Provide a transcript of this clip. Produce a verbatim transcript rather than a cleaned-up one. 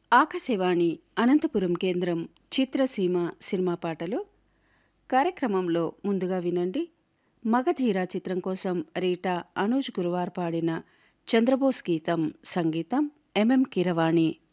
ఆకాశవాణి అనంతపురం కేంద్రం చిత్రసీమ సినిమా పాటలు కార్యక్రమంలో ముందుగా వినండి. మగధీర చిత్రం కోసం రీటా అనూజ్ గురువార్ పాడిన చంద్రబోస్ గీతం, సంగీతం ఎంఎం కీరవాణి.